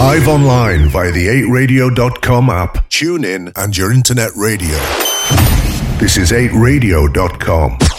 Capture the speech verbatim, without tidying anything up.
Live online via the eight radio dot com app, tune in, and your internet radio. This is eight radio dot com.